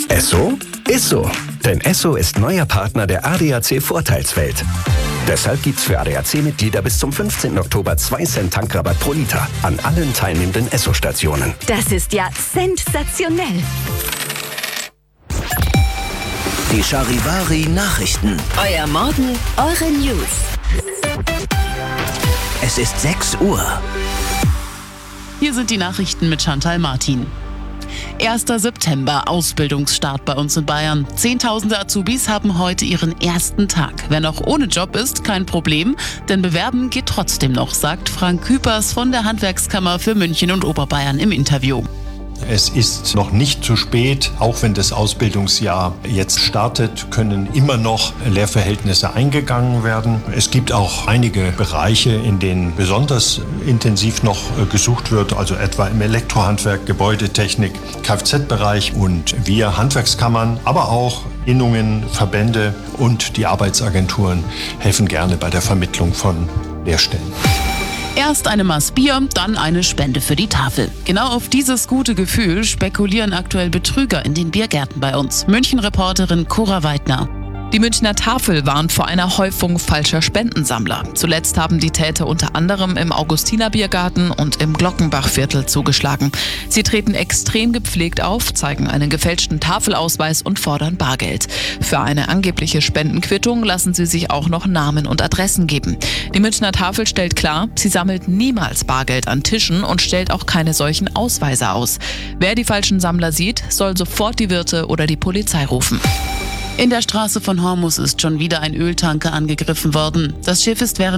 Esso ist so. Denn Esso ist neuer Partner der ADAC Vorteilswelt. Deshalb gibt's für ADAC-Mitglieder bis zum 15. Oktober 2 Cent Tankrabatt pro Liter an allen teilnehmenden Esso-Stationen. Das ist ja sensationell. Die Charivari-Nachrichten. Euer Morgen, eure News. Es ist 6 Uhr. Hier sind die Nachrichten mit Chantal Martin. 1. September, Ausbildungsstart bei uns in Bayern. Zehntausende Azubis haben heute ihren ersten Tag. Wer noch ohne Job ist, kein Problem, denn bewerben geht trotzdem noch, sagt Frank Küpers von der Handwerkskammer für München und Oberbayern im Interview. Es ist noch nicht zu spät, auch wenn das Ausbildungsjahr jetzt startet, können immer noch Lehrverhältnisse eingegangen werden. Es gibt auch einige Bereiche, in denen besonders intensiv noch gesucht wird, also etwa im Elektrohandwerk, Gebäudetechnik, Kfz-Bereich, und wir Handwerkskammern, aber auch Innungen, Verbände und die Arbeitsagenturen helfen gerne bei der Vermittlung von Lehrstellen. Erst eine Maß Bier, dann eine Spende für die Tafel. Genau auf dieses gute Gefühl spekulieren aktuell Betrüger in den Biergärten bei uns. München-Reporterin Cora Weidner. Die Münchner Tafel warnt vor einer Häufung falscher Spendensammler. Zuletzt haben die Täter unter anderem im Augustinerbiergarten und im Glockenbachviertel zugeschlagen. Sie treten extrem gepflegt auf, zeigen einen gefälschten Tafelausweis und fordern Bargeld. Für eine angebliche Spendenquittung lassen sie sich auch noch Namen und Adressen geben. Die Münchner Tafel stellt klar, sie sammelt niemals Bargeld an Tischen und stellt auch keine solchen Ausweise aus. Wer die falschen Sammler sieht, soll sofort die Wirte oder die Polizei rufen. In der Straße von Hormuz ist schon wieder ein Öltanker angegriffen worden. Das Schiff ist während